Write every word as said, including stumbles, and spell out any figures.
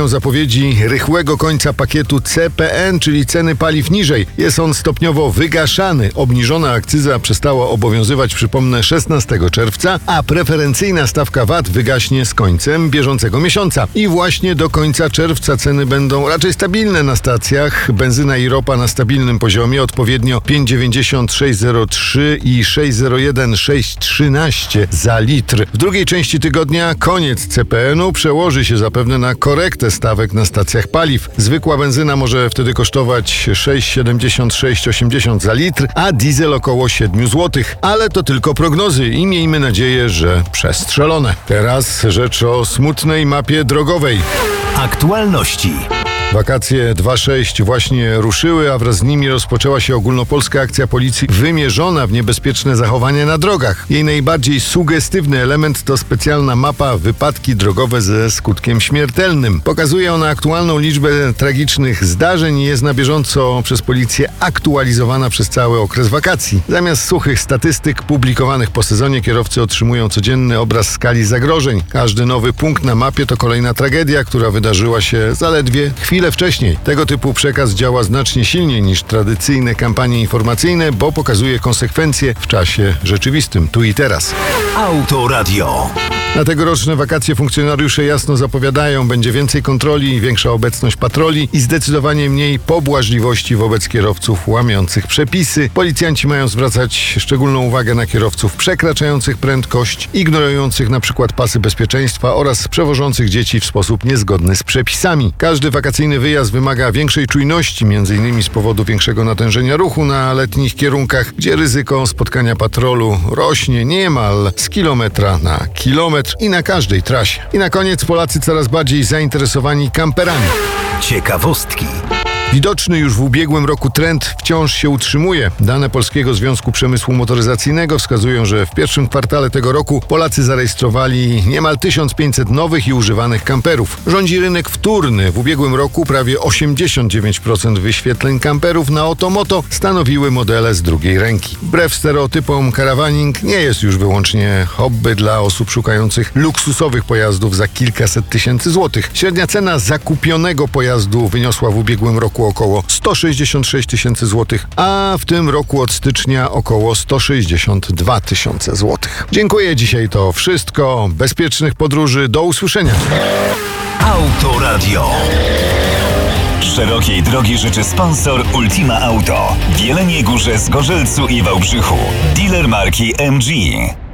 trwają zapowiedzi rychłego końca pakietu C P N, czyli ceny paliw niżej. Jest on stopniowo wygaszany. Obniżona akcyza przestała obowiązywać, przypomnę, szesnastego czerwca, a preferencyjna stawka V A T wygaśnie z końcem bieżącego miesiąca. I właśnie do końca czerwca ceny będą raczej stabilne na stacjach. Benzyna i ropa na stabilnym poziomie, odpowiednio pięć dziewięćdziesiąt, sześć zero trzy i sześć zero jeden, sześć trzynaście za litr. W drugiej części tygodnia koniec C P N u przełoży się zapewne na korektę stawek na stacjach paliw. Zwykła benzyna może wtedy kosztować sześć siedemdziesiąt, sześć osiemdziesiąt za litr, a diesel około siedem złotych. Ale to tylko prognozy i miejmy nadzieję, że przestrzelone. Teraz rzecz o smutnej mapie drogowej. Aktualności. Wakacje dwa sześć właśnie ruszyły, a wraz z nimi rozpoczęła się ogólnopolska akcja policji wymierzona w niebezpieczne zachowania na drogach. Jej najbardziej sugestywny element to specjalna mapa wypadki drogowe ze skutkiem śmiertelnym. Pokazuje ona aktualną liczbę tragicznych zdarzeń i jest na bieżąco przez policję aktualizowana przez cały okres wakacji. Zamiast suchych statystyk publikowanych po sezonie, kierowcy otrzymują codzienny obraz skali zagrożeń. Każdy nowy punkt na mapie to kolejna tragedia, która wydarzyła się zaledwie chwilę Chwilę wcześniej. Tego typu przekaz działa znacznie silniej niż tradycyjne kampanie informacyjne, bo pokazuje konsekwencje w czasie rzeczywistym, tu i teraz. Autoradio. Na tegoroczne wakacje funkcjonariusze jasno zapowiadają, będzie więcej kontroli, większa obecność patroli i zdecydowanie mniej pobłażliwości wobec kierowców łamiących przepisy. Policjanci mają zwracać szczególną uwagę na kierowców przekraczających prędkość, ignorujących na przykład pasy bezpieczeństwa oraz przewożących dzieci w sposób niezgodny z przepisami. Każdy wakacyjny wyjazd wymaga większej czujności, między innymi z powodu większego natężenia ruchu na letnich kierunkach, gdzie ryzyko spotkania patrolu rośnie niemal z kilometra na kilometr i na każdej trasie. I na koniec Polacy coraz bardziej zainteresowani kamperami. Ciekawostki. Widoczny już w ubiegłym roku trend wciąż się utrzymuje. Dane Polskiego Związku Przemysłu Motoryzacyjnego wskazują, że w pierwszym kwartale tego roku Polacy zarejestrowali niemal tysiąc pięćset nowych i używanych kamperów. Rządzi rynek wtórny. W ubiegłym roku prawie osiemdziesiąt dziewięć procent wyświetleń kamperów na Otomoto stanowiły modele z drugiej ręki. Wbrew stereotypom, caravaning nie jest już wyłącznie hobby dla osób szukających luksusowych pojazdów za kilkaset tysięcy złotych. Średnia cena zakupionego pojazdu wyniosła w ubiegłym roku około sto sześćdziesiąt sześć tysięcy złotych, a w tym roku od stycznia około sto sześćdziesiąt dwa tysiące złotych. Dziękuję, dzisiaj to wszystko. Bezpiecznych podróży, do usłyszenia. Autoradio. Szerokiej drogi życzy sponsor Ultima Auto w Jeleniej Górze, Zgorzelcu i Wałbrzychu. Dealer marki M G.